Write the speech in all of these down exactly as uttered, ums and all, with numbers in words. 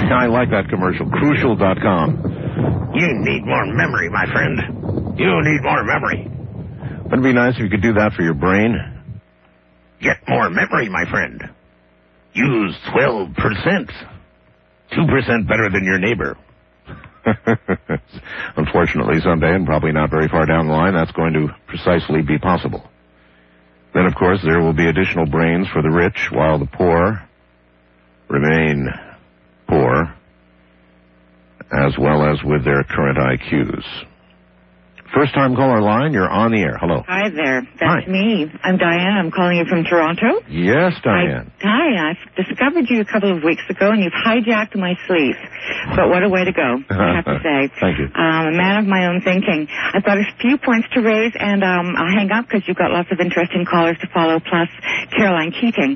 I like that commercial. Crucial dot com. You need more memory, my friend. You need more memory. Wouldn't it be nice if you could do that for your brain? Get more memory, my friend. Use twelve percent. two percent better than your neighbor. Unfortunately, someday, and probably not very far down the line, that's going to precisely be possible. Then, of course, there will be additional brains for the rich, while the poor remain poor, as well as with their current I Qs. First-time caller line, you're on the air. Hello. Hi there. That's hi. me. I'm Diane. I'm calling you from Toronto. Yes, Diane. I, hi. I discovered you a couple of weeks ago, and you've hijacked my sleep. But what a way to go, I have to say. Thank you. Um, a man of my own thinking. I've got a few points to raise, and um, I'll hang up because you've got lots of interesting callers to follow, plus Caroline Keating.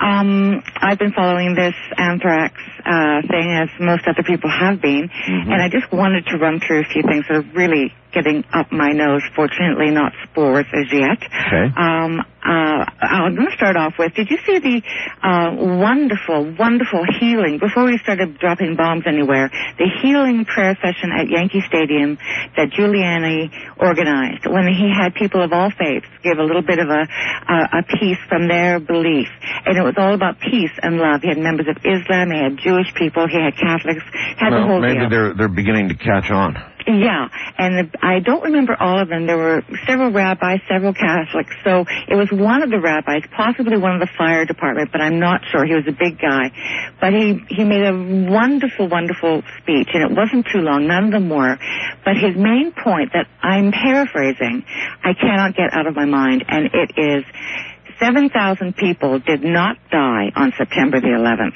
Um, I've been following this anthrax uh, thing, as most other people have been, mm-hmm. and I just wanted to run through a few things that are really getting up my nose. Fortunately, not spores as yet. Okay. Um, uh, I'm going to start off with, did you see the uh, wonderful, wonderful healing, before we started dropping bombs anywhere, the healing prayer session at Yankee Stadium that Giuliani organized, when he had people of all faiths give a little bit of a, a, a piece from their belief. And it was all about peace and love. He had members of Islam, he had Jewish people, he had Catholics, had well, the whole maybe deal. they're they're beginning to catch on. Yeah, and the, I don't remember all of them. There were several rabbis, several Catholics. So it was one of the rabbis, possibly one of the fire department, but I'm not sure. He was a big guy. But he, he made a wonderful, wonderful speech, and it wasn't too long. None of them were. But his main point that I'm paraphrasing, I cannot get out of my mind, and it is seven thousand people did not die on September the eleventh.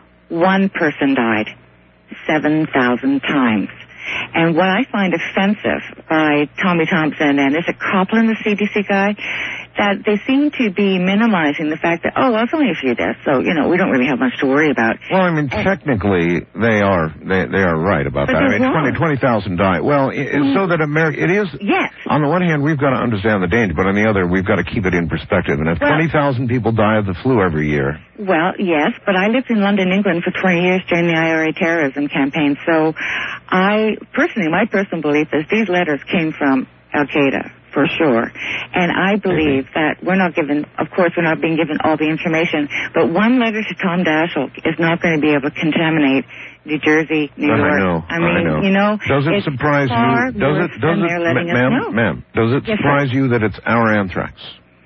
One person died seven thousand times. And what I find offensive by Tommy Thompson and is it Copeland, the C D C guy, that they seem to be minimizing the fact that, oh, well, it's only a few deaths, so, you know, we don't really have much to worry about. Well, I mean, and technically, they are they they are right about that. I mean, twenty thousand died. Well, it, mm. so that America, it is, yes. On the one hand, we've got to understand the danger, but on the other, we've got to keep it in perspective. And if well, twenty thousand people die of the flu every year. Well, yes, but I lived in London, England for twenty years during the I R A terrorism campaign, so I, personally, my personal belief is these letters came from Al-Qaeda, for sure. And I believe mm-hmm. that we're not given, of course, we're not being given all the information, but one letter to Tom Daschle is not going to be able to contaminate New Jersey, New but York. I know. I mean, I know. you know, does it surprise you? Does it, does it, ma'am, ma'am, does it yes, surprise sir. you that it's our anthrax?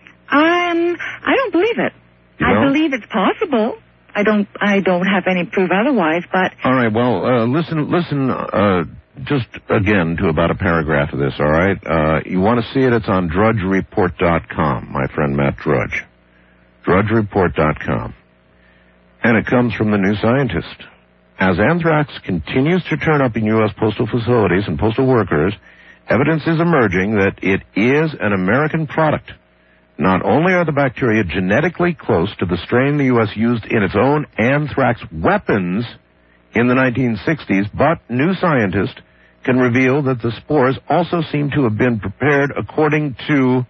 Um, I don't believe it. You I don't? believe it's possible. I don't, I don't have any proof otherwise, but... All right, well, uh, listen, listen, uh, just again to about a paragraph of this, all right? Uh, you want to see it? It's on drudge report dot com, my friend Matt Drudge. drudge report dot com. And it comes from the New Scientist. As anthrax continues to turn up in U S postal facilities and postal workers, evidence is emerging that it is an American product. Not only are the bacteria genetically close to the strain the U S used in its own anthrax weapons in the nineteen sixties, but New Scientist can reveal that the spores also seem to have been prepared according to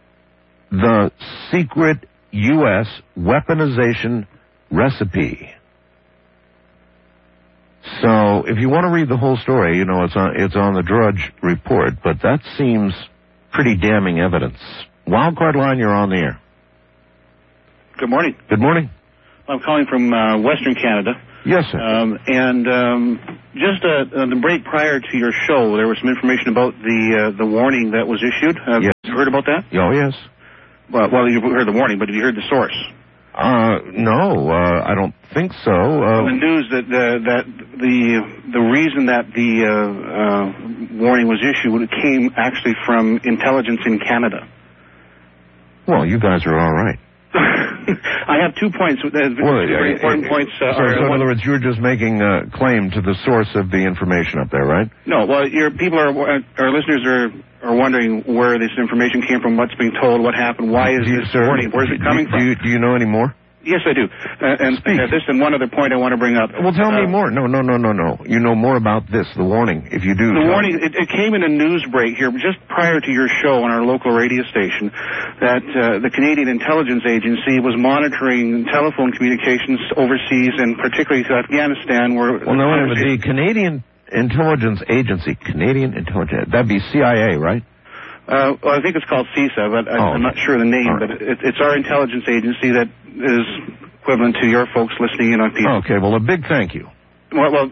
the secret U S weaponization recipe. So, if you want to read the whole story, you know, it's on, it's on the Drudge Report, but that seems pretty damning evidence. Wildcard line, you're on the air. Good morning. Good morning. I'm calling from uh, Western Canada. Yes, sir. Um, and um, just uh, uh, the break prior to your show, there was some information about the uh, the warning that was issued. Have yes. you heard about that? Oh, yes. Well, well, you heard the warning, but have you heard the source? Uh, no, uh, I don't think so. Uh, the news that uh, that the the reason that the uh, uh, warning was issued came actually from intelligence in Canada. Well, you guys are all right. I have two points. Uh, well, very uh, important uh, points. Uh, so, are, so in one, other words, you're just making a claim to the source of the information up there, right? No. Well, your people are, our listeners are are wondering where this information came from, what's being told, what happened, why is you, this sir, warning, where's it coming do, from? Do you, do you know any more? Yes, I do. Uh, and uh, this and one other point I want to bring up. Well, tell uh, me more. No, no, no, no, no. You know more about this, the warning, if you do. The warning, it, it came in a news break here just prior to your show on our local radio station that uh, the Canadian Intelligence Agency was monitoring telephone communications overseas and particularly to Afghanistan where... Well, no, the Canadian Intelligence Agency, Canadian Intelligence, that'd be C I A, right? Uh, well, I think it's called C I S A, but I, oh, I'm not sure the name, right. but it, it's our intelligence agency that is equivalent to your folks listening in on P C. Okay, well, a big thank you. Well, well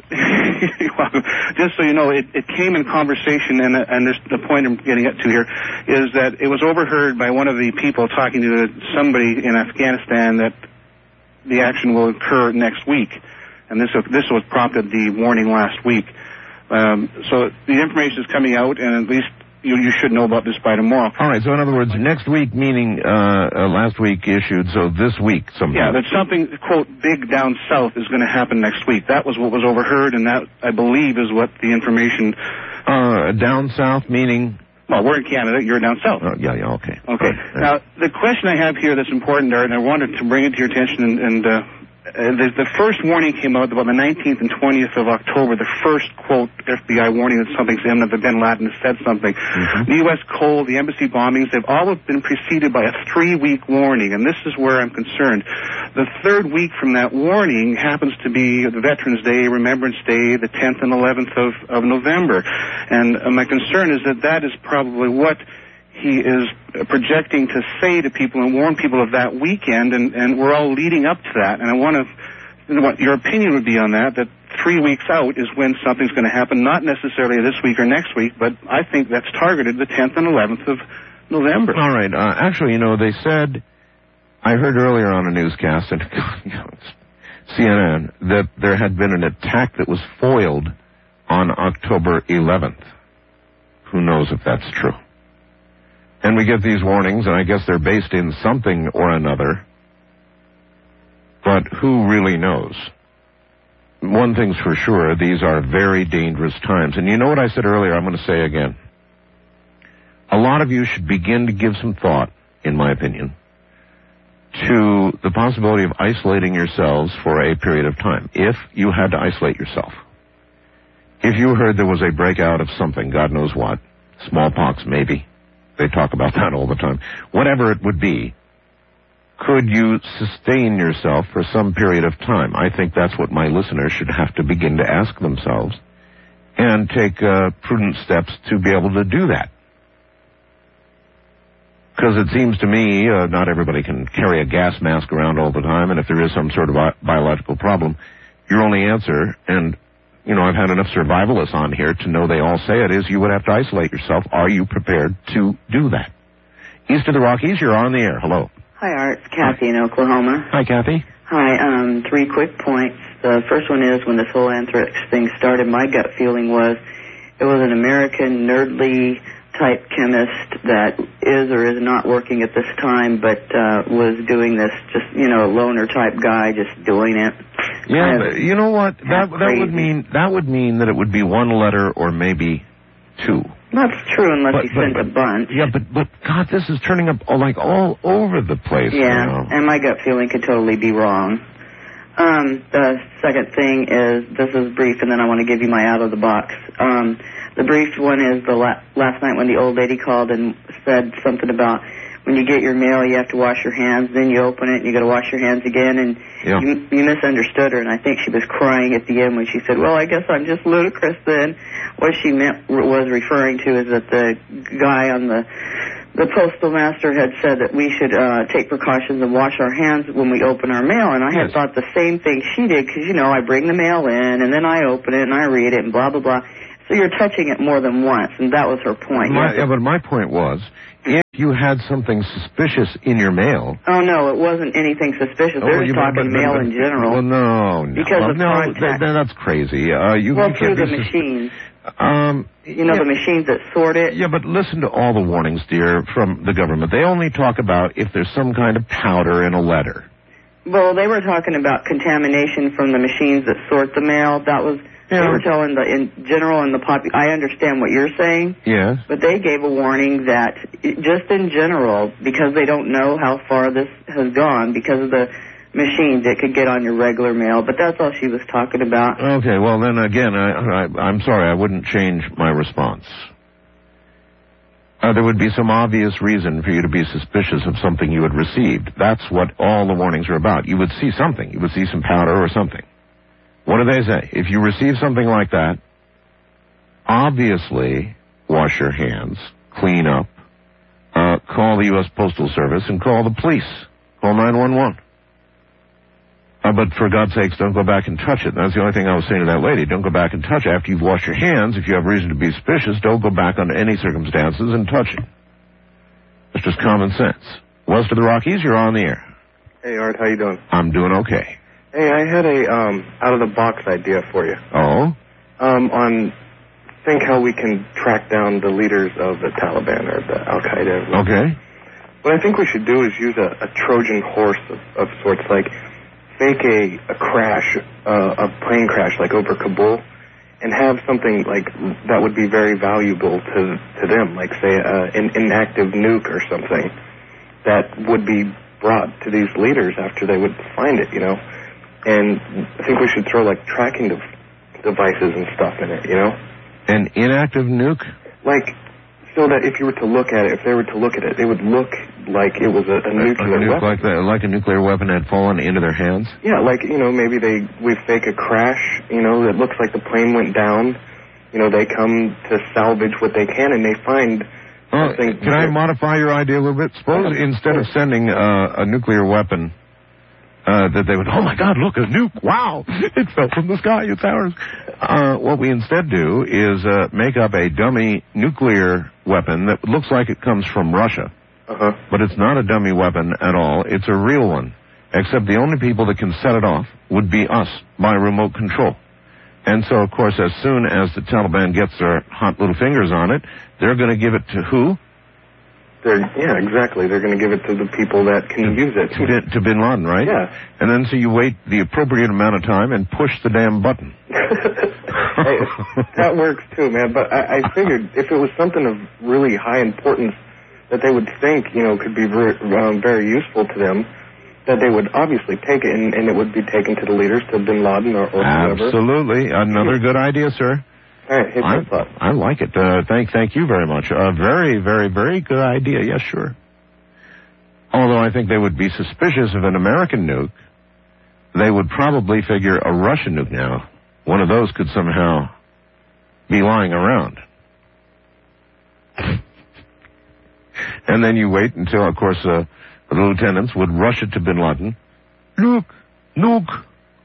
just so you know, it, it came in conversation, and, and this, the point I'm getting at to here is that it was overheard by one of the people talking to somebody in Afghanistan that the action will occur next week, and this this was prompted the warning last week. Um, so the information is coming out, and at least You, you should know about this by tomorrow. All right, so in other words, next week meaning uh, uh, last week issued, so this week sometime. Yeah, that something, quote, big down south is going to happen next week. That was what was overheard, and that, I believe, is what the information... Uh, down south meaning... Well, we're in Canada, you're down south. Oh, yeah, yeah, okay. Okay. Right. Now, the question I have here that's important, Art, and I wanted to bring it to your attention, and... and uh, Uh, the, the first warning came out about the nineteenth and twentieth of October, the first, quote, F B I warning that something's imminent, that bin Laden has said something. Mm-hmm. The U S cold, the embassy bombings, they've all been preceded by a three-week warning, and this is where I'm concerned. The third week from that warning happens to be the Veterans Day, Remembrance Day, the tenth and eleventh of, of November. And uh, my concern is that that is probably what he is projecting to say to people and warn people of that weekend, and, and we're all leading up to that. And I want to, you know, what your opinion would be on that, that three weeks out is when something's going to happen, not necessarily this week or next week, but I think that's targeted the tenth and eleventh of November. All right. Uh, actually, you know, they said, I heard earlier on a newscast, and C N N, that there had been an attack that was foiled on October eleventh. Who knows if that's true? And we get these warnings, and I guess they're based in something or another. But who really knows? One thing's for sure, these are very dangerous times. And you know what I said earlier, I'm going to say again. A lot of you should begin to give some thought, in my opinion, to the possibility of isolating yourselves for a period of time, if you had to isolate yourself. If you heard there was a breakout of something, God knows what, smallpox maybe, they talk about that all the time. Whatever it would be, could you sustain yourself for some period of time? I think that's what my listeners should have to begin to ask themselves and take uh, prudent steps to be able to do that. Because it seems to me uh, not everybody can carry a gas mask around all the time, and if there is some sort of bi- biological problem, your only answer, and you know, I've had enough survivalists on here to know they all say it, is you would have to isolate yourself. Are you prepared to do that? East of the Rockies, you're on the air. Hello. Hi, Art. It's Kathy in Oklahoma. Hi, Kathy. Hi. Um, three quick points. The first one is when this whole anthrax thing started, my gut feeling was it was an American nerdly type chemist that is or is not working at this time, but uh, was doing this, just, you know, a loner type guy just doing it. Yeah, but you know what? That that would mean that would mean that it would be one letter or maybe two. That's true, unless but, he but, sent but, a bunch. Yeah, but but God, this is turning up all, like all over the place. Yeah, now. And my gut feeling could totally be wrong. Um, the second thing is, this is brief, and then I want to give you my out of the box. Um, the brief one is the la- last night when the old lady called and said something about when you get your mail, you have to wash your hands, then you open it, and you got to wash your hands again, and yeah. you, you misunderstood her, and I think she was crying at the end when she said, well, I guess I'm just ludicrous then. What she meant was referring to is that the guy on the the postal master had said that we should uh, take precautions and wash our hands when we open our mail, and I yes. had thought the same thing she did, because, you know, I bring the mail in, and then I open it, and I read it, and blah, blah, blah. So you're touching it more than once, and that was her point. My, yeah, but my point was, if you had something suspicious in your mail... Oh, no, it wasn't anything suspicious. Oh, They're just talking but, mail but, in general. Well, no, no. Because well, of no, contact. That, that's crazy. Uh, you, well, you through the sus- machines. Um, you know, yeah, the machines that sort it? Yeah, but listen to all the warnings, dear, from the government. They only talk about if there's some kind of powder in a letter. Well, they were talking about contamination from the machines that sort the mail. That was... Yeah. They were telling the, in general, in the pop. I understand what you're saying. Yes. But they gave a warning that, it, just in general, because they don't know how far this has gone, because of the machines. It could get on your regular mail, but that's all she was talking about. Okay, well then again, I, I, I'm sorry, I wouldn't change my response. Uh, there would be some obvious reason for you to be suspicious of something you had received. That's what all the warnings are about. You would see something. You would see some powder or something. What do they say? If you receive something like that, obviously wash your hands, clean up, uh, call the U S Postal Service, and call the police. Call nine one one. Uh, but for God's sakes, don't go back and touch it. That's the only thing I was saying to that lady. Don't go back and touch it. After you've washed your hands, if you have reason to be suspicious, don't go back under any circumstances and touch it. It's just common sense. West of the Rockies, you're on the air. Hey, Art, how you doing? I'm doing okay. Hey, I had a um, out-of-the-box idea for you. Oh? Um, on think how we can track down the leaders of the Taliban or the Al-Qaeda. Okay. What I think we should do is use a, a Trojan horse of, of sorts, like fake a, a crash, uh, a plane crash, like over Kabul, and have something like that would be very valuable to to them, like say uh, an inactive nuke or something that would be brought to these leaders after they would find it, you know. And I think we should throw like tracking de- devices and stuff in it, you know. An inactive nuke? Like, so that if you were to look at it, if they were to look at it, it would look like it was a, a nuclear a nuke, weapon. Like, the, like a nuclear weapon had fallen into their hands? Yeah, like, you know, maybe they, we fake a crash, you know, it looks like the plane went down. You know, they come to salvage what they can, and they find oh, something. Can I modify your idea a little bit? Suppose yeah, instead of sending uh, a nuclear weapon, uh, that they would, oh my God, look, a nuke, wow, it fell from the sky, it's ours. Uh, what we instead do is uh, make up a dummy nuclear weapon that looks like it comes from Russia. Uh-huh. But it's not a dummy weapon at all. It's a real one. Except the only people that can set it off would be us by remote control. And so, of course, as soon as the Taliban gets their hot little fingers on it, they're going to give it to who? They're, yeah, exactly. They're going to give it to the people that can to, use it. To bin, to bin Laden, right? Yeah. And then so you wait the appropriate amount of time and push the damn button. Hey, that works too, man. But I, I figured if it was something of really high importance that they would think, you know, could be very, um, very useful to them, that they would obviously take it, and, and it would be taken to the leaders, to bin Laden or, or whoever. Absolutely. Another good idea, sir. All right, hit I, that thought. I like it. Uh, thank, thank you very much. A very, very, very good idea. Yes, sure. Although I think they would be suspicious of an American nuke, they would probably figure a Russian nuke now. One of those could somehow be lying around. And then you wait until, of course, uh, the lieutenants would rush it to bin Laden. Nuke! Nuke!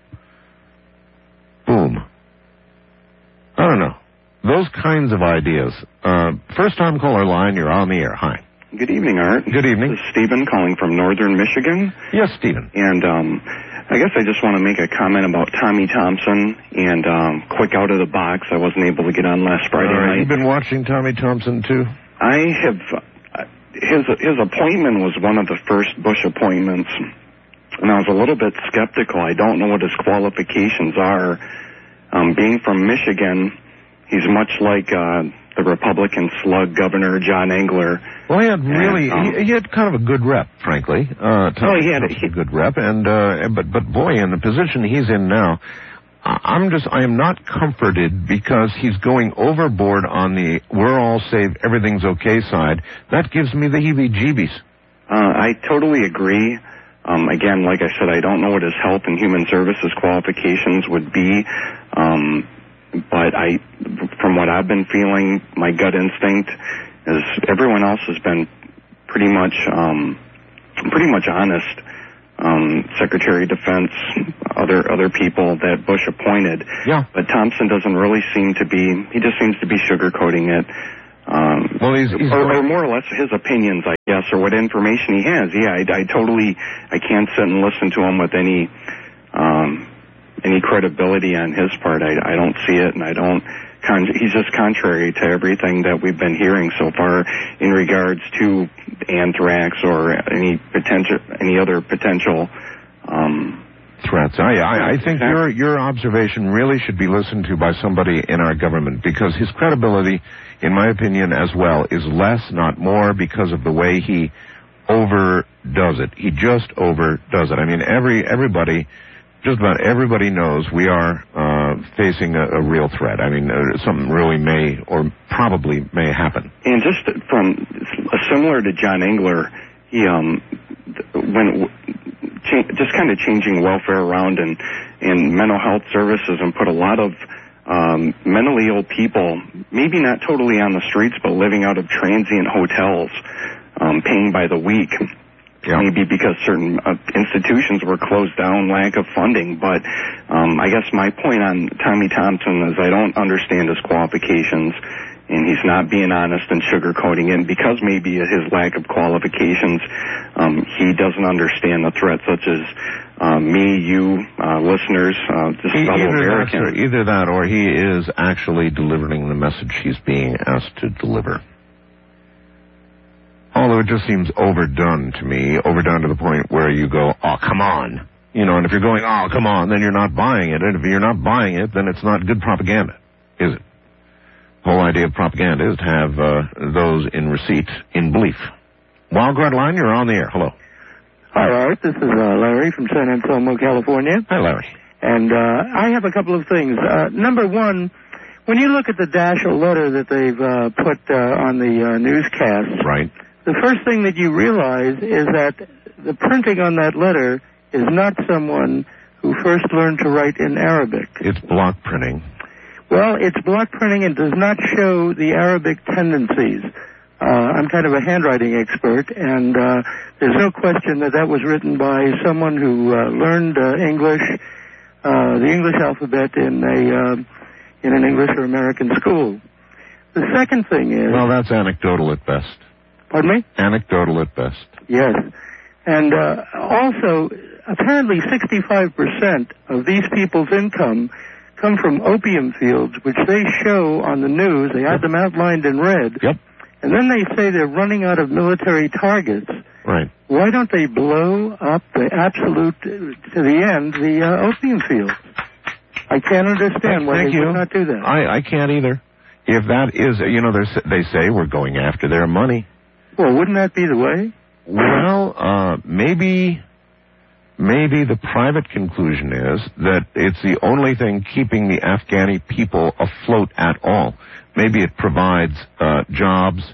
Boom. I don't know. Those kinds of ideas. Uh, first-time caller line, you're on the air. Hi. Good evening, Art. Good evening. This is Stephen calling from northern Michigan. Yes, Stephen. And um, I guess I just want to make a comment about Tommy Thompson and um, quick out of the box. I wasn't able to get on last Friday uh, night. You've been watching Tommy Thompson, too? I have. Uh, his, his appointment was one of the first Bush appointments, and I was a little bit skeptical. I don't know what his qualifications are. Um, being from Michigan, he's much like uh, the Republican slug Governor John Engler. Well, he had really, and, um, he, he had kind of a good rep, frankly. Uh, oh, he had a good rep, and uh, but but boy, in the position he's in now, I'm just I am not comforted because he's going overboard on the "we're all safe, everything's okay" side. That gives me the heebie-jeebies. Uh, I totally agree. Um, again, like I said, I don't know what his health and human services qualifications would be, um, but I, from what I've been feeling, my gut instinct is everyone else has been pretty much, um, pretty much honest. Um, Secretary of Defense, other other people that Bush appointed, yeah. But Thompson doesn't really seem to be. He just seems to be sugarcoating it. Um, well, he's, he's or, or more or less his opinions, I guess, or what information he has. Yeah, I, I totally, I can't sit and listen to him with any, um, any credibility on his part. I, I don't see it, and I don't. Con- he's just contrary to everything that we've been hearing so far in regards to anthrax or any potential, any other potential. Um, Threats. I, I, I think your your observation really should be listened to by somebody in our government, because his credibility, in my opinion, as well, is less, not more, because of the way he overdoes it. He just overdoes it. I mean, every everybody, just about everybody knows we are uh, facing a, a real threat. I mean, uh, something really may or probably may happen. And just from uh, similar to John Engler, he um when cha- just kind of changing welfare around and and mental health services and put a lot of um, mentally ill people, maybe not totally on the streets, but living out of transient hotels, um, paying by the week. Yeah. Maybe because certain uh, institutions were closed down, lack of funding. But um, I guess my point on Tommy Thompson is I don't understand his qualifications, and he's not being honest and sugarcoating it. And because maybe of his lack of qualifications, um, he doesn't understand the threat, such as uh, me, you, uh, listeners, uh, just he, fellow either Americans. That, either that or he is actually delivering the message he's being asked to deliver. Although it just seems overdone to me, overdone to the point where you go, oh, come on. You know, and if you're going, oh, come on, then you're not buying it. And if you're not buying it, then it's not good propaganda, is it? The whole idea of propaganda is to have uh, those in receipt in belief. Wild Card Line, you're on the air. Hello. Hi, Art. This is uh, Larry from San Anselmo, California. Hi, Larry. And uh, I have a couple of things. Uh, number one, when you look at the Daschle letter that they've uh, put uh, on the uh, newscast, right. The first thing that you realize is that the printing on that letter is not someone who first learned to write in Arabic. It's block printing. Well, it's block printing and does not show the Arabic tendencies. Uh, I'm kind of a handwriting expert, and uh, there's no question that that was written by someone who uh, learned uh, English, uh, the English alphabet in a uh, in an English or American school. The second thing is... Well, that's anecdotal at best. Pardon me? Anecdotal at best. Yes. And uh, also, apparently sixty-five percent of these people's income come from opium fields, which they show on the news. They have them outlined in red. Yep. And then they say they're running out of military targets. Right. Why don't they blow up the absolute, to the end, the uh, opium fields? I can't understand why Thank they you. would not do that. I, I can't either. If that is, you know, they say we're going after their money. Well, wouldn't that be the way? Well, uh, maybe, maybe the private conclusion is that it's the only thing keeping the Afghani people afloat at all. Maybe it provides uh, jobs.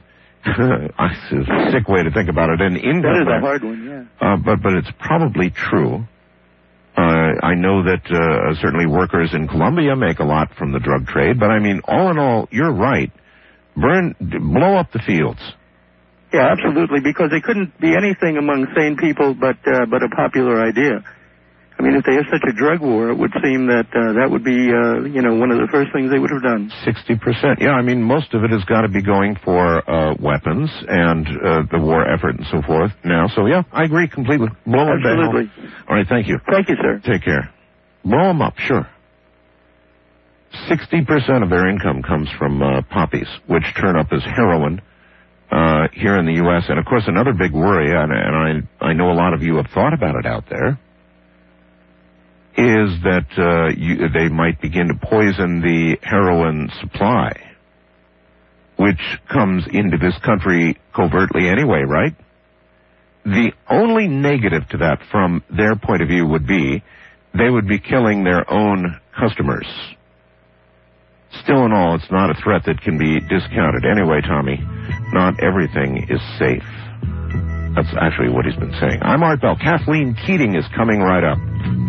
It's a sick way to think about it. And income. That is a hard one, yeah. Uh, but but it's probably true. Uh, I know that uh, certainly workers in Colombia make a lot from the drug trade. But I mean, all in all, you're right. Burn, blow up the fields. Yeah, absolutely, because it couldn't be anything among sane people but uh, but a popular idea. I mean, if they have such a drug war, it would seem that uh, that would be, uh, you know, one of the first things they would have done. sixty percent. Yeah, I mean, most of it has got to be going for uh, weapons and uh, the war effort and so forth now. So, yeah, I agree completely. Blow them up. Absolutely. All right, thank you. Thank you, sir. Take care. Blow them up, sure. sixty percent of their income comes from uh, poppies, which turn up as heroin. Uh, here in the U S And, of course, another big worry, and, and I, I know a lot of you have thought about it out there, is that uh, you, they might begin to poison the heroin supply, which comes into this country covertly anyway, right? The only negative to that from their point of view would be they would be killing their own customers. Still in all, it's not a threat that can be discounted. Anyway, Tommy, not everything is safe. That's actually what he's been saying. I'm Art Bell. Kathleen Keating is coming right up.